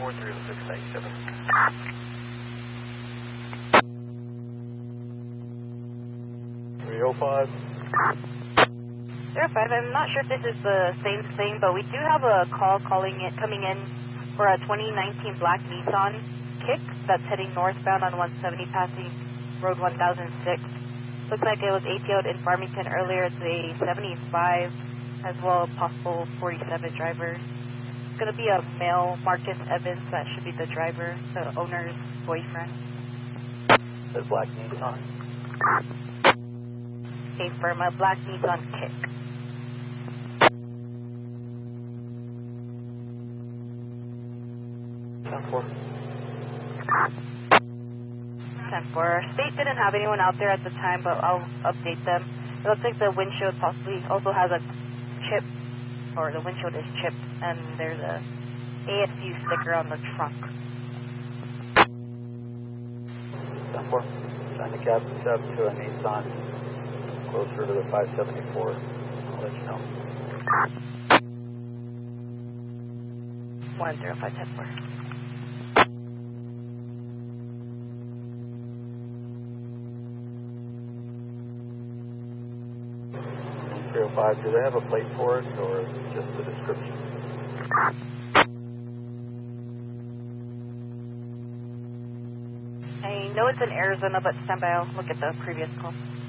43 to 697. 305. 05, I'm not sure if this is the same thing, but we do have a call coming in for a 2019 black Nissan Kick that's heading northbound on 170 passing Road 1006. Looks like it was ATO'd in Farmington earlier. It's a 75 as well as possible 47 driver. It's going to be a male, Marcus Evans. That should be the driver, the owner's boyfriend. The black Nissan. Okay, for my black Nissan Kick. 10-4. 10-4. State didn't have anyone out there at the time, but I'll update them. It looks like the windshield possibly also has a chip, or the windshield is chipped, and there's a ASU sticker on the trunk. 10-4. Trying to cab up to a Nissan closer to the 574. I'll let you know. 105-10-4. 305, do they have a plate for it, or just the description? I know it's in Arizona, but stand by, I'll look at the previous call.